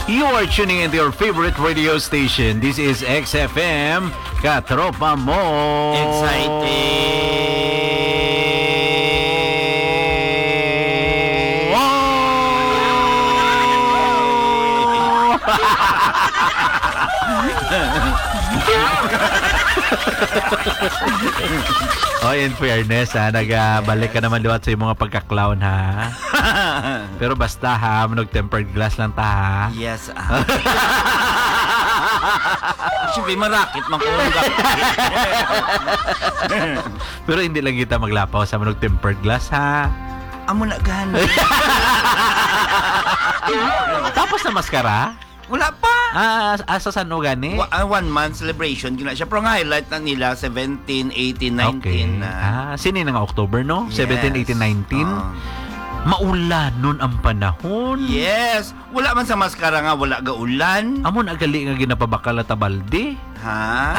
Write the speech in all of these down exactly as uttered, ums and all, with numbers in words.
You are tuning into your favorite radio station. This is X F M, Katropa Mo. Exciting. Oh, in fairness ha, nagbalik ka naman liwat sa iyong mga pagka-clown ha. Pero basta ha, manog tempered glass lang ta ha. Yes, ah. Siyempre, marakit, mangkulong. Pero hindi lang kita maglapaw sa manog tempered glass ha. Amo na gana. Tapos na maskara? Wala pa. Ah, asa saan o gani? Wa- uh, one month celebration gina siya, pero ang highlight na nila seventeen, eighteen, Okay. nineteen na. Ah, sini na nga October no? Yes. seventeen, eighteen, nineteen. Ah. Maulan nun ang panahon. Yes. Wala man sa maskara nga, wala ga ulan. Amon agali nga ginapabakal at tabalde. Ha?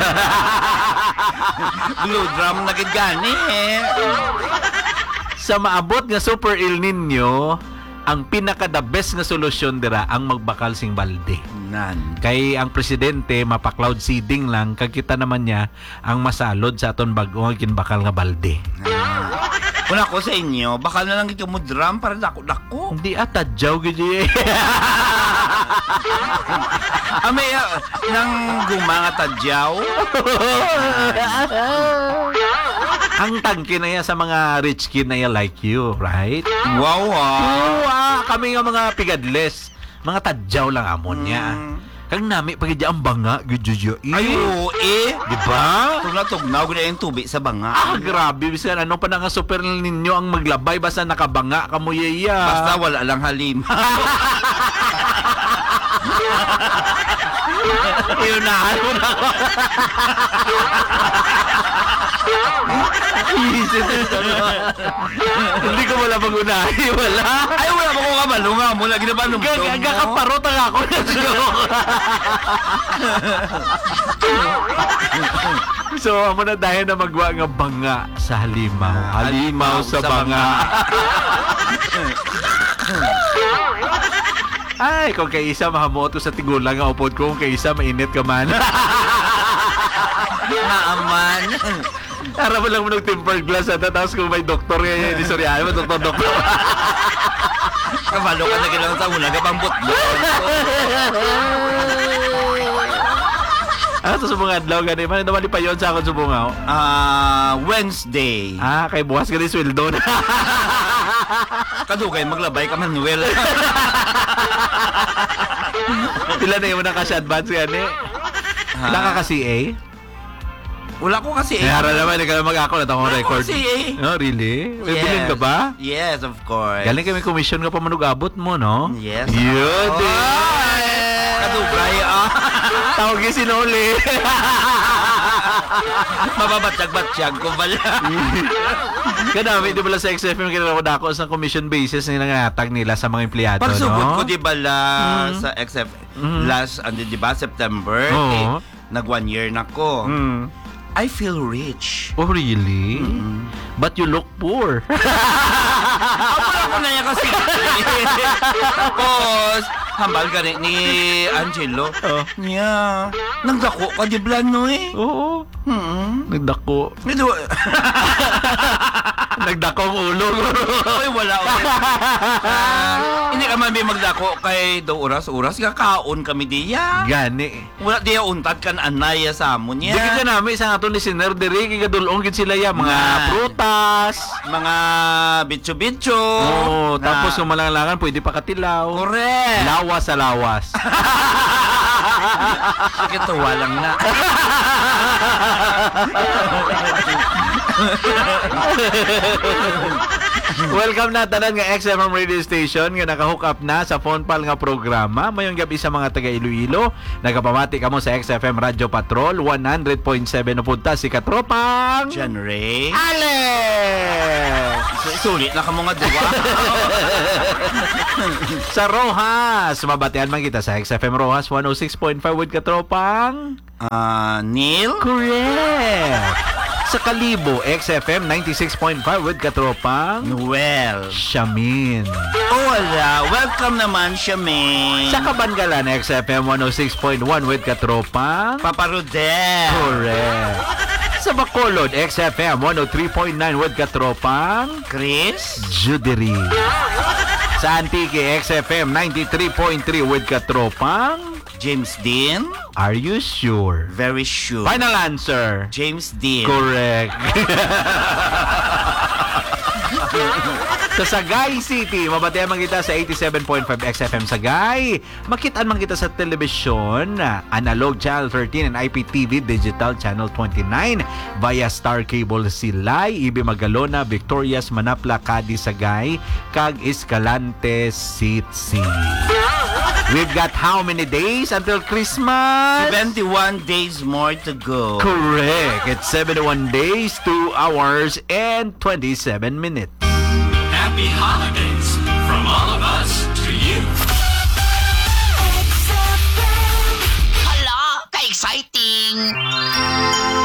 Blue drum na gid gani eh. Sa maabot nga Super El Nino, ang pinaka the best nga solusyon dira ang magbakal sing balde. Nan. Kay ang presidente mapa-cloud seeding lang, kag kita naman niya ang masalod sa aton bag-o nga ginbakal nga balde. Ah. Wala ko sa inyo, baka na lang ikaw mo drum para dako-dako. Hindi ata jaw gid. Ame uh, nang gumanga tadyaw. Ang tangke na yan sa mga rich kid na yan like you, right? Wow ah. Oo, ah, kami nga mga pigadles, mga tadyaw lang amon niya. Mm. Kang nami pagidya ang banga, gudyo eh. Ay, oo eh. Di ba? Tugnaw-tugnaw ko na yung tubig sa banga. Ah, grabe. Bisan ano pa na nga super ninyo ang maglabay basta nakabanga ka mo yaya. Basta wala lang halim. Iunahan mo na ako. Hindi ko wala pag-unahi. Wala. Ay, wala mo ko kabalo nga. Mula ginabalong mo. Gagakaparot ang ako na joke. So, amo na dahil na magwa nga banga sa halimaw. Halimaw sa banga. Ay, kung kay isa mahamoto sa tigulang nga upod ko, kung kay isa mainit ka man. Naaman. Ara mo lang mo ng tempered glass at tapos kung may doktor yan, hindi sorry, ano, doktor, doktor. Kabalo ka na kailangan sa ulang kapambot mo. Ah, sa subong adlaw gani man naman pa yon sa akong subungaw. Ah, Wednesday. Ah, kay bukas gani sweldo na. Kadugay maglabay ka Manuel. Pila na yung naka advance gani. Ha? Wala ka ka C A? Wala ko kasi Eh, hara naman, hindi ka na mag-ako na akong Wala ko record. kasi eh. No, really? May Yes. bilhin ka ba? Yes, of course. Galing kami commission ka pa manugabot mo, no? Yes. Yun, Oh, eh. Kadugay ah. Tawagin sinuli. Mababatsyag-batsyag ko pala. Kadami, di ba lang sa X F M kinala ko dako sa commission basis na nangatag nila sa mga empleyado, Pagsugod no? ko di bala Mm. sa X F Mm. last ano di ba September Oo. eh, nag one year na ko. Mm. I feel rich. Oh, really? Mm. But you look poor. Wala ko na yan kasi. Tapos, hambal ka rin ni Angelo. Oh. Niya, nagdako ka di blano eh. Oo. Hmm. Nagdako. Medyo, Nagdakong ulo. Ay, wala. Okay. Ah, hindi ka man may magdako kay do oras-oras. Kakaon kami diya. Gani. Wala diya untat kan anaya sa amon Di niya. ka namin isang ato listener diri kay kadulong gid sila ya mga Man. prutas. Mga bitso-bitso. Oh, na- tapos kung malangangan pwede pa katilaw. Correct. Lawas sa lawas. Sige, tuwa lang na. Welcome na tanan nga X F M radio station nga naka-hook up na sa phone pal nga programa. Mayong gabi sa mga taga Iloilo. Nagapamati kamo sa X F M Radio Patrol one hundred point seven upunta si Katropang John Ray. Alex. Sulit na ka mga duwa. Sa Rojas, mabatian man kita sa X F M Rojas one oh six point five with Katropang. Ah, Neil. Correct. Sa Kalibo, X F M ninety-six point five with katropang Well. Shamin. Oh, wala. Welcome naman, Shamin. Sa Kabangalan, X F M one oh six point one with katropang Papa Rodel. Correct. Sa Bacolod, X F M one oh three point nine with katropang Chris. Judery. Sa Antique, X F M ninety-three point three with katropang James Dean. Are you sure? Very sure. Final answer. James Dean. Correct. Sa Sagay City, mabatean man kita sa eighty-seven point five X F M Sagay. Makitaan man kita sa telebisyon, analog channel thirteen and I P T V digital channel twenty-nine via Star Cable Silay, Ibi Magalona, Victorias, Manapla, Cadiz, Sagay, kag Escalante City. We've got how many days until Christmas? seventy-one days more to go. Correct. It's seventy-one days, two hours, and twenty-seven minutes. Happy holidays from all of us to you. Hala, ka-exciting!